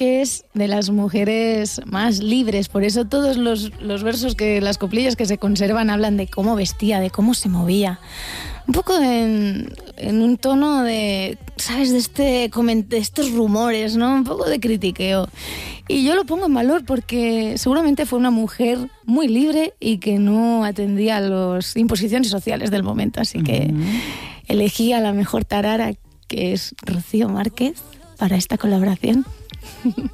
que es de las mujeres más libres, por eso todos los versos, las coplillas que se conservan hablan de cómo vestía, de cómo se movía. Un poco en un tono de, ¿sabes? De estos rumores, ¿no? Un poco de critiqueo. Y yo lo pongo en valor porque seguramente fue una mujer muy libre y que no atendía a las imposiciones sociales del momento. Así que elegí a la mejor tarara, que es Rocío Márquez, para esta colaboración.